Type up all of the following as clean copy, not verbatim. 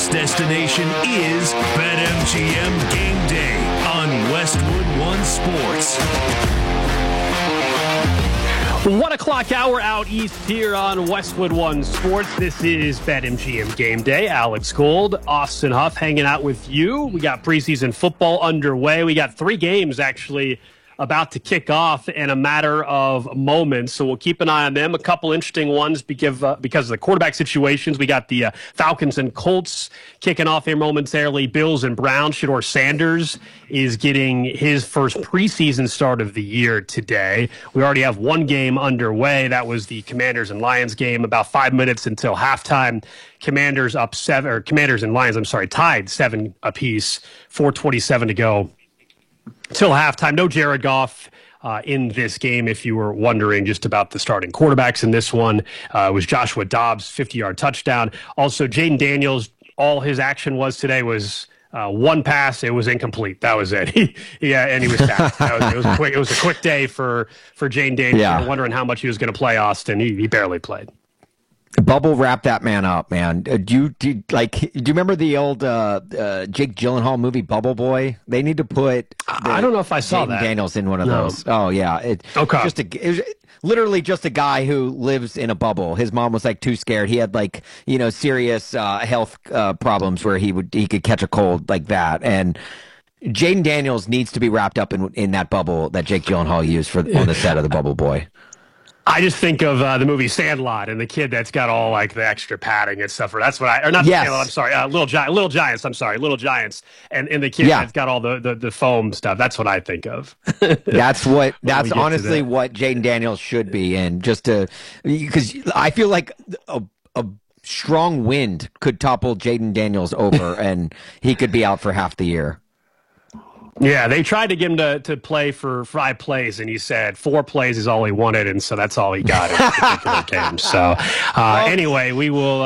next destination is BetMGM Game Day on Westwood One Sports. 1 o'clock hour out east here on Westwood One Sports. This is BetMGM Game Day. Alex Gold, Austin Huff hanging out with you. We got preseason football underway. We got 3 games actually about to kick off in a matter of moments. So we'll keep an eye on them. A couple interesting ones because of the quarterback situations. We got the Falcons and Colts kicking off here momentarily. Bills and Browns. Shedeur Sanders is getting his first preseason start of the year today. We already have one game underway. That was the Commanders and Lions game. About 5 minutes until halftime. Commanders and Lions, tied 7 apiece. 4:27 to go till halftime. No Jared Goff in this game, if you were wondering just about the starting quarterbacks in this one. It was Joshua Dobbs, 50-yard touchdown. Also, Jaden Daniels, all his action was today was one pass. It was incomplete. That was it. And he was tapped. It was a quick day for Jaden Daniels. Yeah. You're wondering how much he was going to play, Austin. He barely played. Bubble wrap that man up, man. Do you remember the old Jake Gyllenhaal movie Bubble Boy? They need to put I don't know if I saw Jaden that. Daniels in one of those. Oh yeah, it was literally just a guy who lives in a bubble. His mom was too scared. He had serious health problems where he could catch a cold like that. And Jaden Daniels needs to be wrapped up in that bubble that Jake Gyllenhaal used on the set of the Bubble Boy. I just think of the movie Sandlot and the kid that's got all the extra padding and stuff. Sandlot, I'm sorry, Little Giants. I'm sorry, Little Giants, and the kid that's got all the foam stuff. That's what I think of. That's honestly what Jaden Daniels should be in, because I feel like a strong wind could topple Jaden Daniels over, and he could be out for half the year. Yeah, they tried to get him to play for 5 plays, and he said 4 plays is all he wanted, and so that's all he got in this particular game. So anyway, we will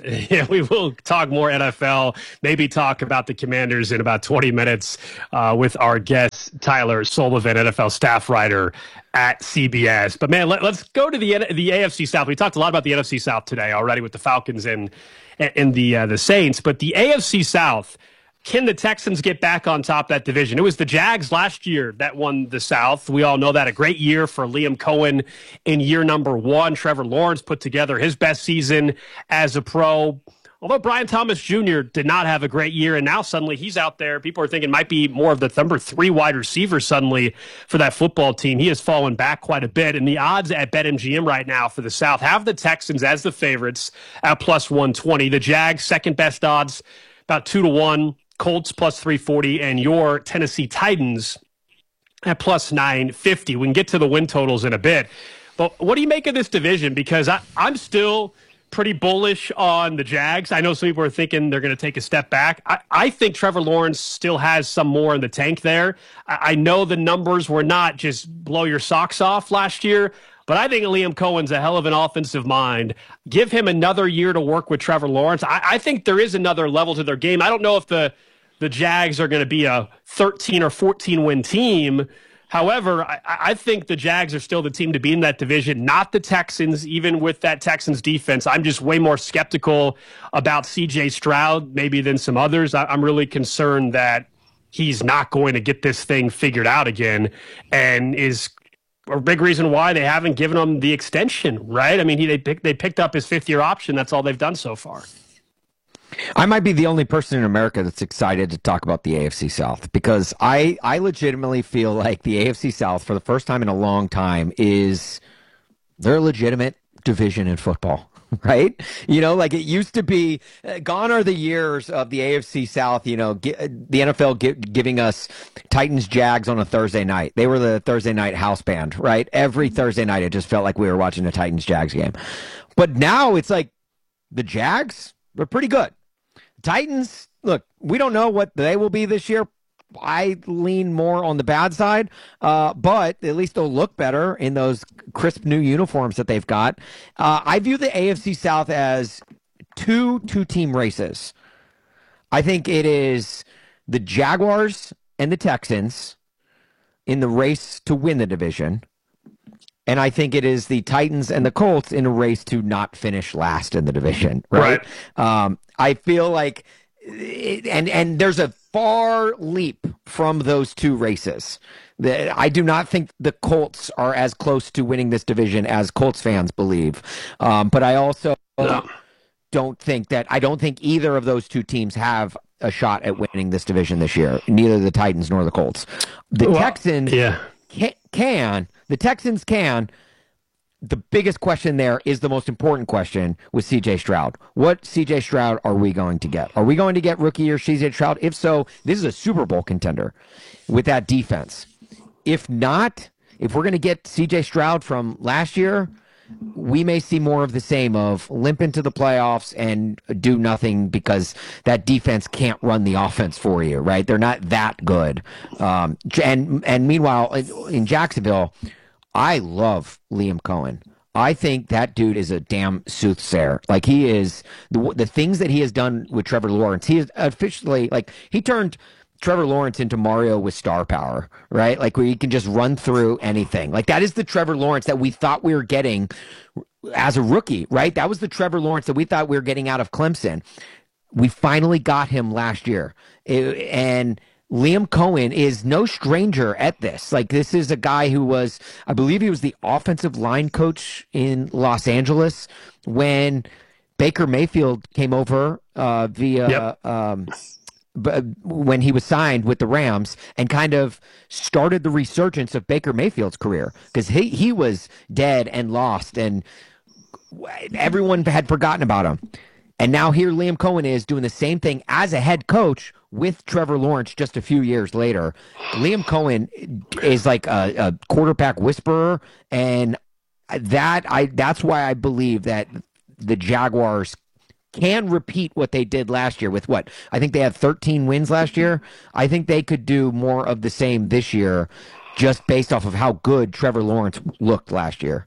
talk more NFL, maybe talk about the Commanders in about 20 minutes with our guest, Tyler Sullivan, NFL staff writer at CBS. But, man, let's go to the AFC South. We talked a lot about the NFC South today already with the Falcons and the Saints, but the AFC South, can the Texans get back on top of that division? It was the Jags last year that won the South. We all know that. A great year for Liam Cohen in year number 1. Trevor Lawrence put together his best season as a pro. Although Brian Thomas Jr. did not have a great year, and now suddenly he's out there. People are thinking might be more of the number 3 wide receiver suddenly for that football team. He has fallen back quite a bit, and the odds at BetMGM right now for the South have the Texans as the favorites at plus 120. The Jags, second best odds, about 2-1. Colts plus 340, and your Tennessee Titans at plus 950. We can get to the win totals in a bit. But what do you make of this division? Because I'm still pretty bullish on the Jags. I know some people are thinking they're going to take a step back. I think Trevor Lawrence still has some more in the tank there. I know the numbers were not just blow your socks off last year, but I think Liam Cohen's a hell of an offensive mind. Give him another year to work with Trevor Lawrence. I think there is another level to their game. I don't know if the Jags are going to be a 13 or 14 win team. However, I think the Jags are still the team to be in that division, not the Texans, even with that Texans defense. I'm just way more skeptical about C.J. Stroud maybe than some others. I'm really concerned that he's not going to get this thing figured out again, and is a big reason why they haven't given him the extension, right? I mean, they picked up his 5th-year option. That's all they've done so far. I might be the only person in America that's excited to talk about the AFC South, because I legitimately feel like the AFC South, for the first time in a long time, is their legitimate division in football, right? It used to be, gone are the years of the AFC South, the NFL giving us Titans Jags on a Thursday night. They were the Thursday night house band, right? Every Thursday night it just felt like we were watching a Titans Jags game. But now it's like the Jags, they're pretty good. Titans, look, we don't know what they will be this year. I lean more on the bad side, but at least they'll look better in those crisp new uniforms that they've got. I view the AFC South as two-team races. I think it is the Jaguars and the Texans in the race to win the division. And I think it is the Titans and the Colts in a race to not finish last in the division, right? I feel like and there's a far leap from those two races. I do not think the Colts are as close to winning this division as Colts fans believe. But I also don't think either of those two teams have a shot at winning this division this year. Neither the Titans nor the Colts. The Texans can. The Texans can. The biggest question there is the most important question with C.J. Stroud. What C.J. Stroud are we going to get? Are we going to get rookie year C.J. Stroud? If so, this is a Super Bowl contender with that defense. If not, if we're going to get C.J. Stroud from last year, we may see more of the same of limp into the playoffs and do nothing because that defense can't run the offense for you, right? They're not that good. And meanwhile, in Jacksonville, I love Liam Cohen. I think that dude is a damn soothsayer. Like, he is the things that he has done with Trevor Lawrence. He is officially, like, he turned Trevor Lawrence into Mario with star power, right? Like, where he can just run through anything. Like, that is the Trevor Lawrence that we thought we were getting as a rookie, right? That was the Trevor Lawrence that we thought we were getting out of Clemson. We finally got him last year. And Liam Cohen is no stranger at this. Like, this is a guy who was, I believe he was the offensive line coach in Los Angeles when Baker Mayfield came over when he was signed with the Rams, and kind of started the resurgence of Baker Mayfield's career, because he was dead and lost and everyone had forgotten about him. And now here Liam Cohen is doing the same thing as a head coach with Trevor Lawrence just a few years later. Liam Cohen is like a quarterback whisperer, and that's why I believe that the Jaguars can repeat what they did last year with what? I think they had 13 wins last year. I think they could do more of the same this year just based off of how good Trevor Lawrence looked last year.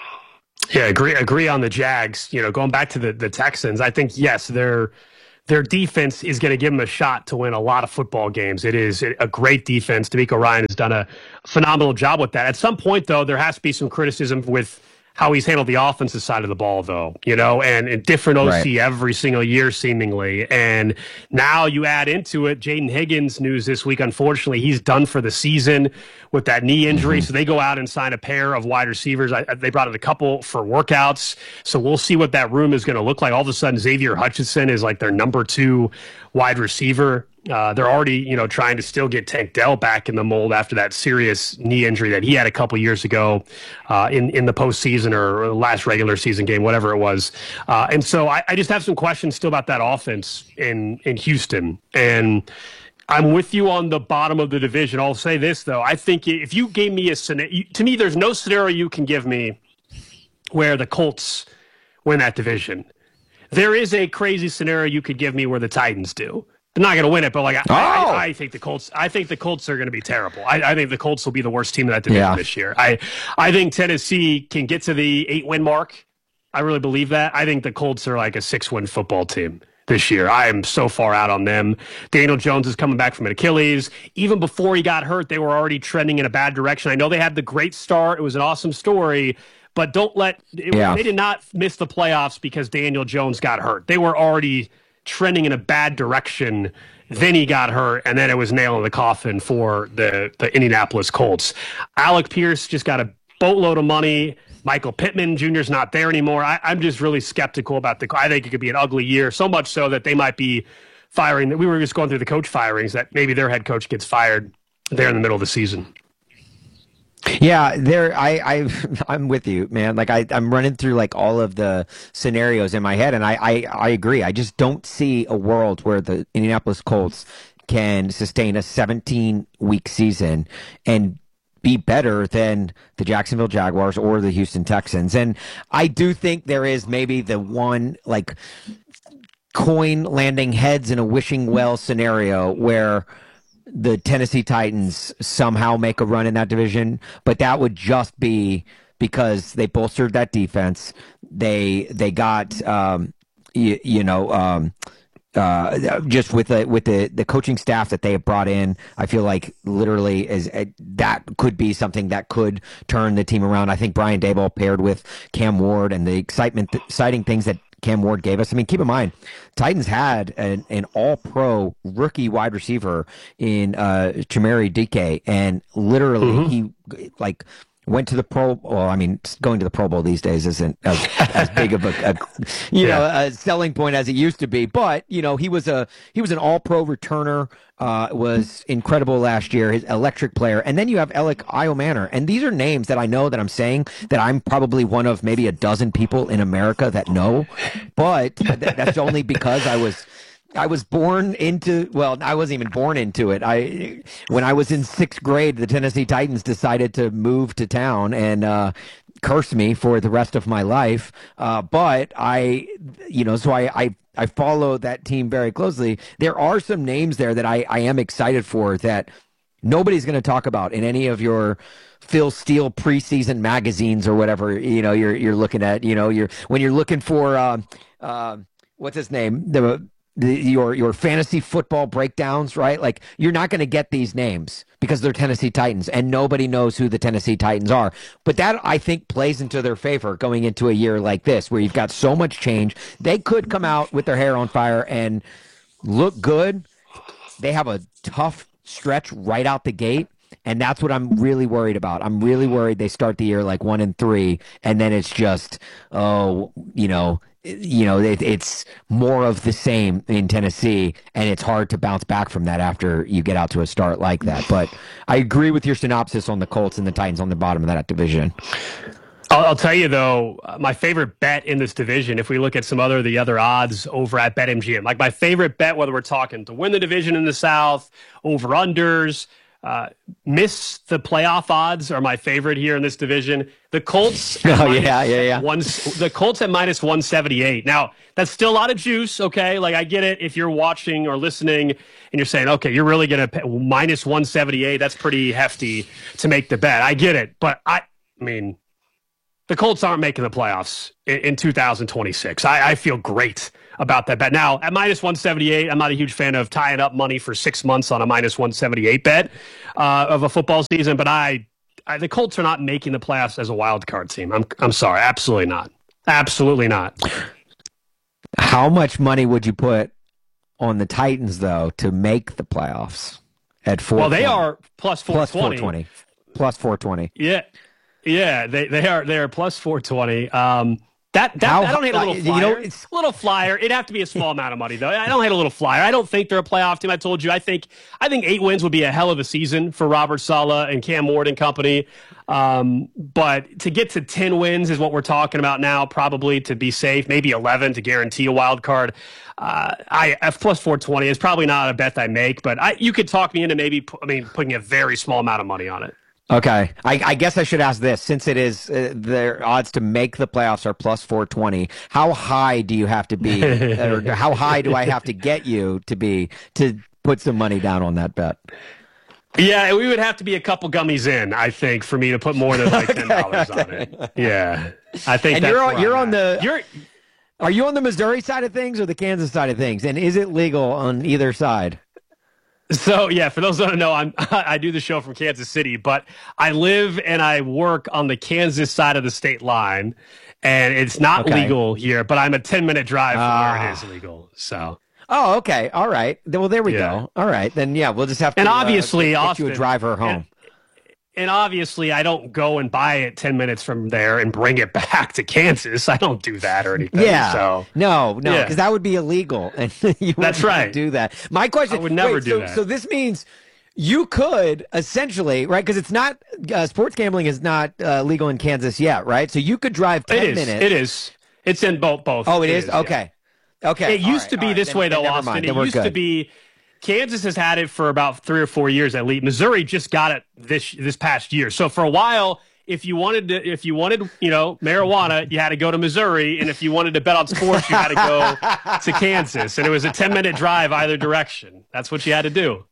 Yeah, agree on the Jags. You know, going back to the Texans, I think, yes, their defense is going to give them a shot to win a lot of football games. It is a great defense. DeMeco Ryan has done a phenomenal job with that. At some point, though, there has to be some criticism with how he's handled the offensive side of the ball, though, you know, and different OC every single year, seemingly. And now you add into it Jaden Higgins news this week. Unfortunately, he's done for the season with that knee injury. So they go out and sign a pair of wide receivers. They brought in a couple for workouts. So we'll see what that room is going to look like. All of a sudden, Xavier Hutchinson is like their number 2 wide receiver. They're already, you know, trying to still get Tank Dell back in the mold after that serious knee injury that he had a couple years ago in the postseason or last regular season game, whatever it was. And so I just have some questions still about that offense in Houston. And I'm with you on the bottom of the division. I'll say this, though. I think if you gave me a scenario, to me, there's no scenario you can give me where the Colts win that division. There is a crazy scenario you could give me where the Titans do. They're not going to win it, but like I think the Colts. I think the Colts are going to be terrible. I think the Colts will be the worst team in that division this year. I think Tennessee can get to the 8-win mark. I really believe that. I think the Colts are like a 6-win football team this year. I am so far out on them. Daniel Jones is coming back from an Achilles. Even before he got hurt, they were already trending in a bad direction. I know they had the great start. It was an awesome story. But they did not miss the playoffs because Daniel Jones got hurt. They were already trending in a bad direction. Then he got hurt, and then it was nail in the coffin for the Indianapolis Colts. Alec Pierce just got a boatload of money. Michael Pittman Jr. is not there anymore. I'm just really skeptical about I think it could be an ugly year, so much so that they might be firing. We were just going through the coach firings, that maybe their head coach gets fired there in the middle of the season. Yeah, I'm with you, man. Like I'm running through like all of the scenarios in my head, and I agree. I just don't see a world where the Indianapolis Colts can sustain a 17-week season and be better than the Jacksonville Jaguars or the Houston Texans. And I do think there is maybe the one like coin landing heads in a wishing well scenario where the Tennessee Titans somehow make a run in that division, but that would just be because they bolstered that defense. They got just with the coaching staff that they have brought in, I feel like literally that could be something that could turn the team around. I think Brian Daboll paired with Cam Ward and the exciting things that Cam Ward gave us. I mean, keep in mind, Titans had an all-pro rookie wide receiver in Chimere Dike, and literally he went to the Pro. Well, I mean, going to the Pro Bowl these days isn't as big of a selling point as it used to be. But he was an All-Pro returner. Was incredible last year. His electric player, and then you have Alec Iomanner, and these are names that I know that I'm saying that I'm probably one of maybe a dozen people in America that know, but that's only because I was born into, well, I wasn't even born into it. When I was in 6th grade, the Tennessee Titans decided to move to town and curse me for the rest of my life. But I follow that team very closely. There are some names there that I am excited for that nobody's going to talk about in any of your Phil Steele preseason magazines or whatever, you're looking at, when you're looking for, what's his name? Your fantasy football breakdowns, right? Like, you're not going to get these names because they're Tennessee Titans and nobody knows who the Tennessee Titans are. But that, I think, plays into their favor going into a year like this where you've got so much change. They could come out with their hair on fire and look good. They have a tough stretch right out the gate. And that's what I'm really worried about. I'm really worried they start the year like 1-3, and then it's just, it's more of the same in Tennessee, and it's hard to bounce back from that after you get out to a start like that. But I agree with your synopsis on the Colts and the Titans on the bottom of that division. I'll tell you, though, my favorite bet in this division, if we look at the other odds over at BetMGM, like my favorite bet, whether we're talking to win the division in the South, over-unders, miss the playoff odds are my favorite here in this division. The Colts, the Colts at minus 178. Now, that's still a lot of juice, okay? Like, I get it if you're watching or listening and you're saying, okay, you're really going to minus 178. That's pretty hefty to make the bet. I get it. But, I mean, the Colts aren't making the playoffs in 2026. I feel great about that bet. Now, at minus 178, I'm not a huge fan of tying up money for 6 months on a minus 178 bet of a football season, but the Colts are not making the playoffs as a wild card team. I'm sorry, absolutely not. Absolutely not. How much money would you put on the Titans, though, to make the playoffs at 4? Well, they are plus 420. Plus 420. Yeah, they are plus 420. I don't hate a little flyer. It's a little flyer. It'd have to be a small amount of money, though. I don't hate a little flyer. I don't think they're a playoff team. I told you. I think 8 wins would be a hell of a season for Robert Saleh and Cam Ward and company. But to get to 10 wins is what we're talking about now, probably to be safe. Maybe 11 to guarantee a wild card. Plus 420 is probably not a bet I make, but you could talk me into putting a very small amount of money on it. Okay. I guess I should ask this, since it is their odds to make the playoffs are plus 420. How high do you have to be, or how high do I have to get you to be to put some money down on that bet? Yeah, we would have to be a couple gummies in, I think, for me to put more than like $10 on it. Yeah, I think. And are you on the Missouri side of things or the Kansas side of things? And is it legal on either side? So, yeah, for those who don't know, I do the show from Kansas City, but I live and I work on the Kansas side of the state line, and it's not legal here, but I'm a 10-minute drive from where it is legal. So. Oh, okay. All right. Well, there we go. All right. Then, we'll just have to obviously, get Austin, you a driver home. And obviously, I don't go and buy it 10 minutes from there and bring it back to Kansas. I don't do that or anything. Yeah. So. No, because that would be illegal. And you That's right. do that. My question, I would never do that. So this means you could essentially, right, because it's not, sports gambling is not legal in Kansas yet, right? So you could drive 10 minutes. It is. It's in both. Oh, it is? Okay. Yeah. Okay. It used to be this way, though, Austin. It used to be. Kansas has had it for about 3 or 4 years at least. Missouri just got it this past year. So for a while, if you wanted marijuana, you had to go to Missouri, and if you wanted to bet on sports, you had to go to Kansas, and it was a 10-minute drive either direction. That's what you had to do.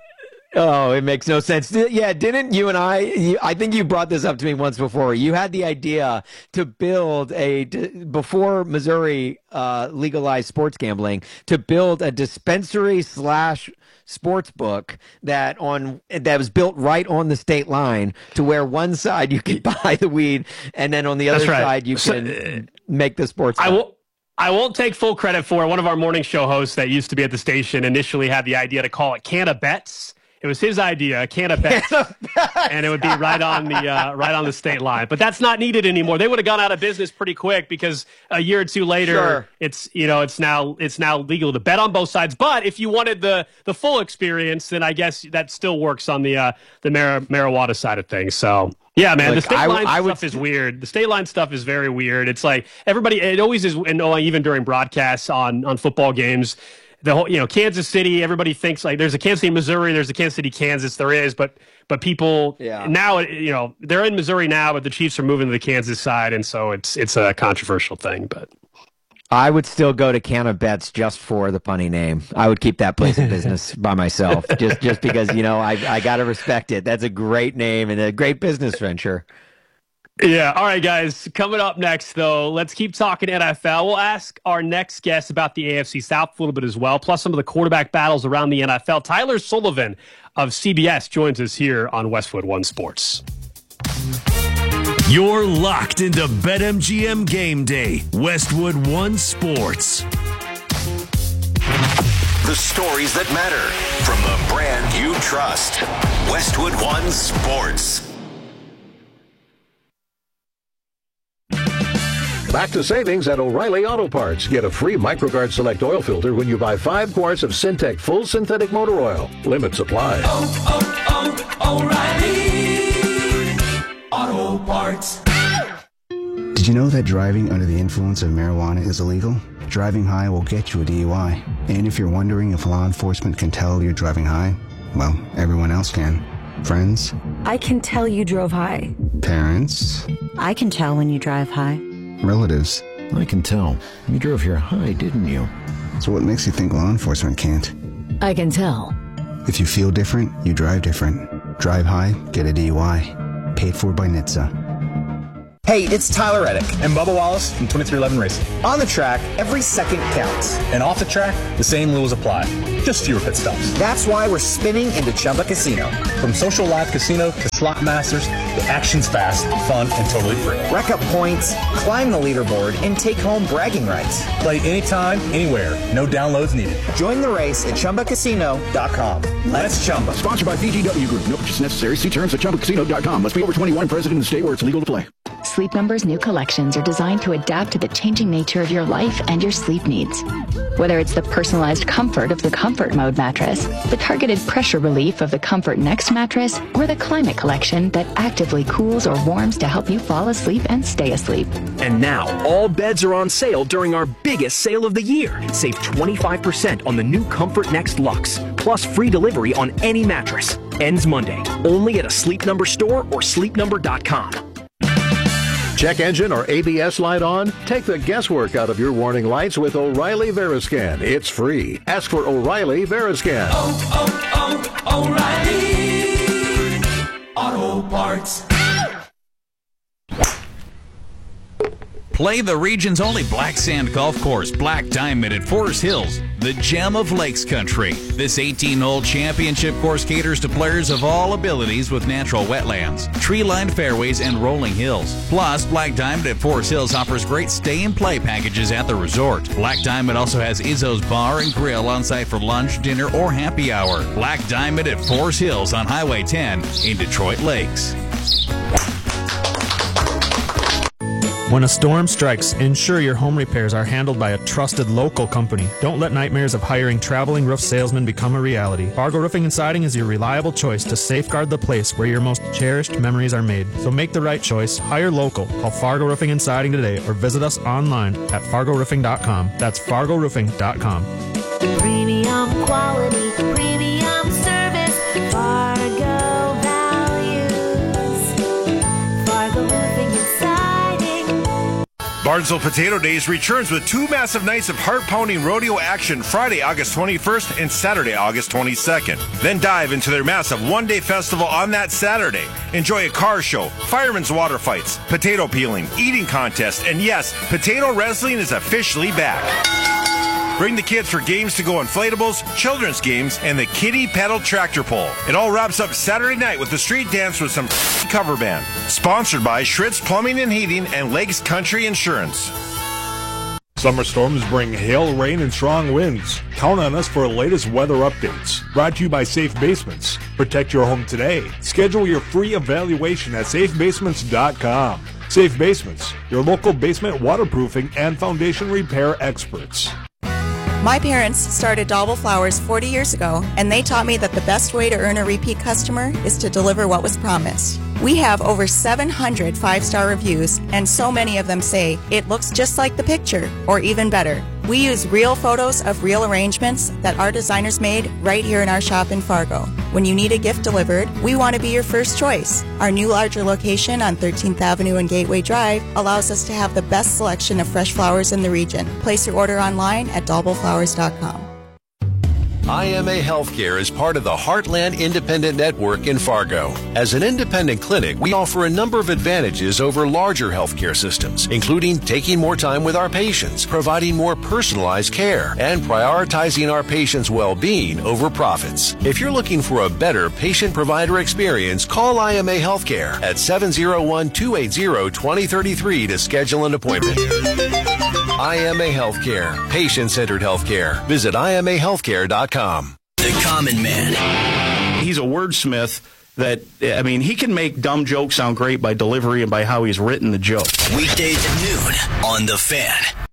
It makes no sense. Yeah, didn't you and I think you brought this up to me once before. You had the idea to build before Missouri legalized sports gambling, to build a dispensary / sports book that was built right on the state line, to where one side you can buy the weed and then on the other side you can make the sports. I won't take full credit for it. One of our morning show hosts that used to be at the station initially had the idea to call it Can of Bets. It was his idea, Can of Bets, and it would be right on the state line. But that's not needed anymore. They would have gone out of business pretty quick because a year or two later, it's now legal to bet on both sides. But if you wanted the full experience, then I guess that still works on the marijuana side of things. So. Yeah, man, the state line stuff is weird. The state line stuff is very weird. It's like it always is, and even during broadcasts on football games, the whole, Kansas City, everybody thinks like there's a Kansas City, Missouri, there's a Kansas City, Kansas, there is, but people now, they're in Missouri now, but the Chiefs are moving to the Kansas side, and so it's a controversial thing, but. I would still go to Can of Bets just for the punny name. I would keep that place of business by myself, just because I got to respect it. That's a great name and a great business venture. Yeah. All right, guys. Coming up next, though, let's keep talking NFL. We'll ask our next guest about the AFC South a little bit as well, plus some of the quarterback battles around the NFL. Tyler Sullivan of CBS joins us here on Westwood One Sports. You're locked into BetMGM Game Day, Westwood One Sports. The stories that matter from the brand you trust. Westwood One Sports. Back to savings at O'Reilly Auto Parts. Get a free MicroGuard Select oil filter when you buy 5 quarts of Syntec Full Synthetic Motor Oil. Limits apply. O'Reilly Auto Parts. Did you know that driving under the influence of marijuana is illegal? Driving high will get you a DUI. And if you're wondering if law enforcement can tell you're driving high, well, everyone else can. Friends? I can tell you drove high. Parents? I can tell when you drive high. Relatives? I can tell. You drove here high, didn't you? So what makes you think law enforcement can't? I can tell. If you feel different, you drive different. Drive high, get a DUI. Paid for by NHTSA. Hey, it's Tyler Reddick and Bubba Wallace from 2311 Racing. On the track, every second counts. And off the track, the same rules apply. Just fewer pit stops. That's why we're spinning into Chumba Casino. From social live casino to slot masters, the action's fast, fun, and totally free. Rack up points, climb the leaderboard, and take home bragging rights. Play anytime, anywhere. No downloads needed. Join the race at ChumbaCasino.com. Let's Chumba. Sponsored by VGW Group. No purchase necessary. See terms at ChumbaCasino.com. Must be over 21 and present in the state where it's legal to play. Sleep Number's new collections are designed to adapt to the changing nature of your life and your sleep needs. Whether it's the personalized comfort of the Comfort Mode mattress, the targeted pressure relief of the Comfort Next mattress, or the Climate Collection that actively cools or warms to help you fall asleep and stay asleep. And now, all beds are on sale during our biggest sale of the year. Save 25% on the new Comfort Next Luxe, plus free delivery on any mattress. Ends Monday, only at a Sleep Number store or sleepnumber.com. Check engine or ABS light on? Take the guesswork out of your warning lights with O'Reilly Veriscan. It's free. Ask for O'Reilly Veriscan. O'Reilly Auto Parts. Play the region's only black sand golf course, Black Diamond at Forest Hills, the gem of Lakes Country. This 18-hole championship course caters to players of all abilities with natural wetlands, tree-lined fairways, and rolling hills. Plus, Black Diamond at Forest Hills offers great stay and play packages at the resort. Black Diamond also has Izzo's Bar and Grill on site for lunch, dinner, or happy hour. Black Diamond at Forest Hills on Highway 10 in Detroit Lakes. When a storm strikes, ensure your home repairs are handled by a trusted local company. Don't let nightmares of hiring traveling roof salesmen become a reality. Fargo Roofing and Siding is your reliable choice to safeguard the place where your most cherished memories are made. So make the right choice. Hire local. Call Fargo Roofing and Siding today or visit us online at fargoroofing.com. That's fargoroofing.com. Premium quality, premium service, Fargo values. Fargo Roofing and Siding. Barnesville Potato Days returns with 2 massive nights of heart-pounding rodeo action Friday, August 21st and Saturday, August 22nd. Then dive into their massive one-day festival on that Saturday. Enjoy a car show, firemen's water fights, potato peeling, eating contest, and yes, potato wrestling is officially back. Bring the kids for games to go inflatables, children's games, and the kiddie pedal tractor pull. It all wraps up Saturday night with a street dance with some cover band. Sponsored by Schritz Plumbing and Heating and Lakes Country Insurance. Summer storms bring hail, rain, and strong winds. Count on us for latest weather updates. Brought to you by Safe Basements. Protect your home today. Schedule your free evaluation at safebasements.com. Safe Basements, your local basement waterproofing and foundation repair experts. My parents started Dauble Flowers 40 years ago, and they taught me that the best way to earn a repeat customer is to deliver what was promised. We have over 700 five-star reviews, and so many of them say, it looks just like the picture, or even better. We use real photos of real arrangements that our designers made right here in our shop in Fargo. When you need a gift delivered, we want to be your first choice. Our new larger location on 13th Avenue and Gateway Drive allows us to have the best selection of fresh flowers in the region. Place your order online at daubleflowers.com. IMA Healthcare is part of the Heartland Independent Network in Fargo. As an independent clinic, we offer a number of advantages over larger healthcare systems, including taking more time with our patients, providing more personalized care, and prioritizing our patients' well-being over profits. If you're looking for a better patient-provider experience, call IMA Healthcare at 701-280-2033 to schedule an appointment. IMA Healthcare, patient-centered healthcare. Visit IMAHealthcare.com. The Common Man. He's a wordsmith that, I mean, he can make dumb jokes sound great by delivery and by how he's written the joke. Weekdays at noon on The Fan.